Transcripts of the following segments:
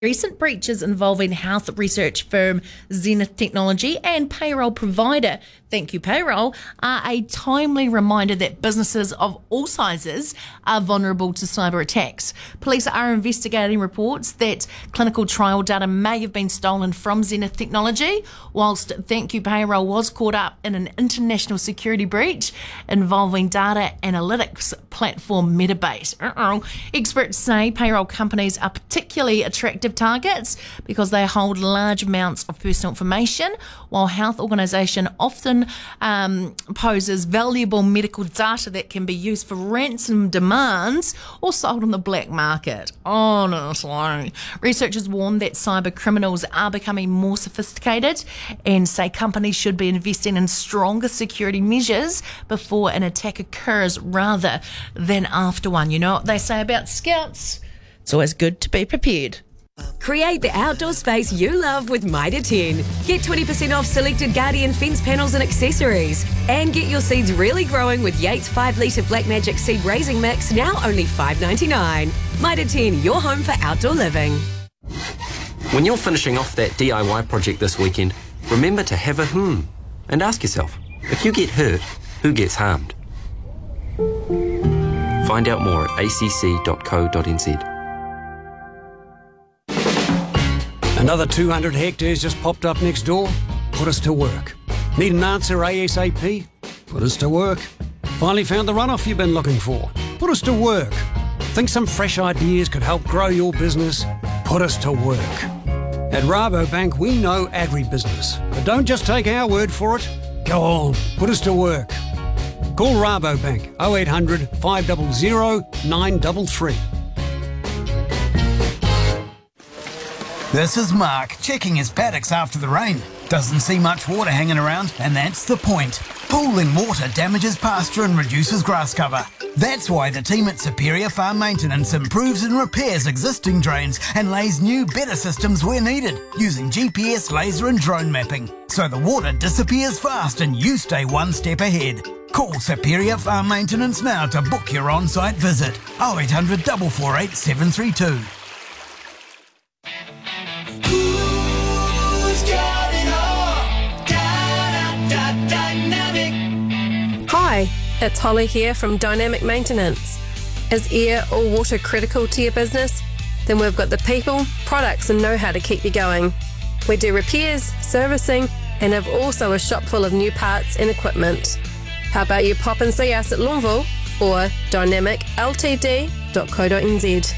Recent breaches involving health research firm Zenith Technology and payroll provider Thank You Payroll are a timely reminder that businesses of all sizes are vulnerable to cyber attacks. Police are investigating reports that clinical trial data may have been stolen from Zenith Technology, whilst Thank You Payroll was caught up in an international security breach involving data analytics platform Metabase. Experts say payroll companies are particularly attractive targets because they hold large amounts of personal information, while health organisation often poses valuable medical data that can be used for ransom demands or sold on the black market. Honestly, researchers warn that cyber criminals are becoming more sophisticated and say companies should be investing in stronger security measures before an attack occurs rather than after one. You know what they say about scouts? It's always good to be prepared. Create the outdoor space you love with Mitre 10. Get 20% off selected Guardian fence panels and accessories. And get your seeds really growing with Yates 5 litre Black Magic Seed Raising Mix, now only $5.99. Mitre 10, your home for outdoor living. When you're finishing off that DIY project this weekend, remember to have a and ask yourself, if you get hurt, who gets harmed? Find out more at acc.co.nz. Another 200 hectares just popped up next door? Put us to work. Need an answer ASAP? Put us to work. Finally found the runoff you've been looking for? Put us to work. Think some fresh ideas could help grow your business? Put us to work. At Rabobank, we know agribusiness. But don't just take our word for it. Go on, put us to work. Call Rabobank 0800 500 933. This is Mark, checking his paddocks after the rain. Doesn't see much water hanging around, and that's the point. Pooling water damages pasture and reduces grass cover. That's why the team at Superior Farm Maintenance improves and repairs existing drains and lays new, better systems where needed, using GPS, laser and drone mapping. So the water disappears fast and you stay one step ahead. Call Superior Farm Maintenance now to book your on-site visit. 0800 448 732. Hi, it's Holly here from Dynamic Maintenance. Is air or water critical to your business? Then we've got the people, products and know-how to keep you going. We do repairs, servicing and have also a shop full of new parts and equipment. How about you pop and see us at Longville or dynamicltd.co.nz.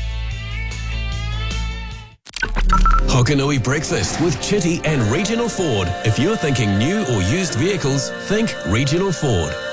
Hokanui Breakfast with Chitty and Regional Ford. If you're thinking new or used vehicles, think Regional Ford.